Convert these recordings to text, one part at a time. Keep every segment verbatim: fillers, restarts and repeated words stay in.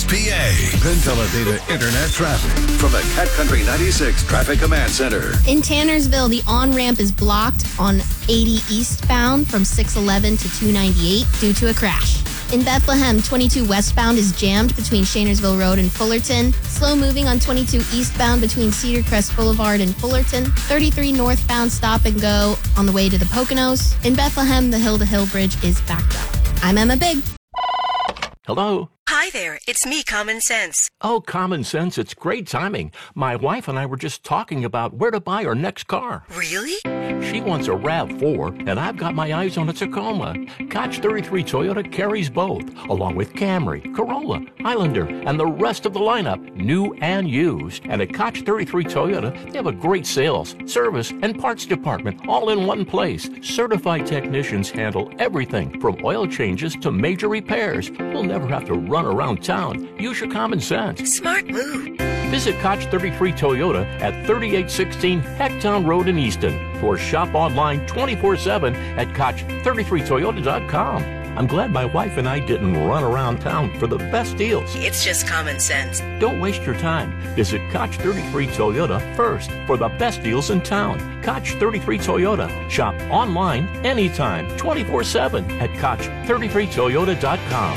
P A. Consolidated Internet traffic from the Cat Country ninety-six Traffic Command Center. In Tannersville, the on-ramp is blocked on eighty eastbound from six eleven to two ninety-eight due to a crash. In Bethlehem, twenty-two westbound is jammed between Shanersville Road and Fullerton. Slow moving on twenty-two eastbound between Cedar Crest Boulevard and Fullerton. thirty-three northbound stop and go on the way to the Poconos. In Bethlehem, the Hill to Hill Bridge is backed up. I'm Emma Big. Hello. Hi there, it's me, Common Sense. Oh, Common Sense, it's great timing. My wife and I were just talking about where to buy our next car. Really? She wants a RAV four, and I've got my eyes on a Tacoma. Koch thirty-three Toyota carries both, along with Camry, Corolla, Highlander, and the rest of the lineup, new and used. And at Koch thirty-three Toyota, they have a great sales, service, and parts department all in one place. Certified technicians handle everything from oil changes to major repairs. You'll never have to run around town. Use your common sense. Smart move. Visit Koch thirty-three Toyota at thirty-eight sixteen Hecktown Road in Easton, or shop online twenty-four seven at Koch thirty-three Toyota dot com. I'm glad my wife and I didn't run around town for the best deals. It's just common sense. Don't waste your time. Visit Koch thirty-three Toyota first for the best deals in town. Koch thirty-three Toyota. Shop online anytime, twenty-four seven at Koch thirty-three Toyota dot com.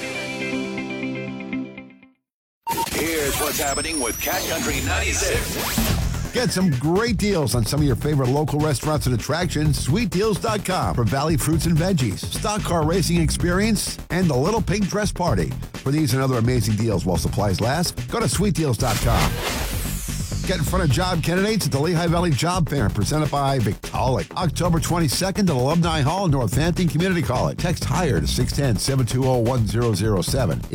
Here's what's happening with Cat Country ninety-six. Get some great deals on some of your favorite local restaurants and attractions. Sweet Deals dot com for Valley Fruits and Veggies, Stock Car Racing Experience, and the Little Pink Dress Party. For these and other amazing deals while supplies last, go to Sweet Deals dot com. Get in front of job candidates at the Lehigh Valley Job Fair, presented by Victaulic. October twenty-second at Alumni Hall, Northampton Community College. Text HIRE to six one zero, seven two zero, one zero zero seven.